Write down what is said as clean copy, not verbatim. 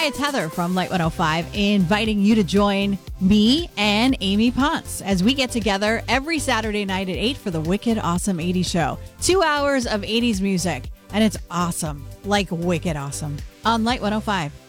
Hi, it's Heather from Light 105, inviting you to join me and Amy Ponce as we get together every Saturday night at 8 for the Wicked Awesome 80s show. 2 hours of 80s music, and it's awesome, like wicked awesome, on Light 105.